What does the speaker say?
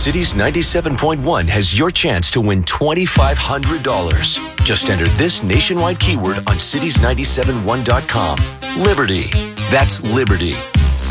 Cities 97.1 has your chance to win $2,500. Just enter this nationwide keyword on cities971.com. Liberty. That's Liberty.